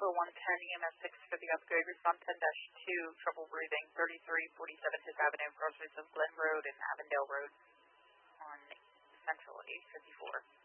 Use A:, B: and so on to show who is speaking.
A: for 110 EMS 6 for the upgrade. Respond 10-2, trouble breathing, 3347 Fifth Avenue, crossroads of Glen Road and Avondale Road on Central 854.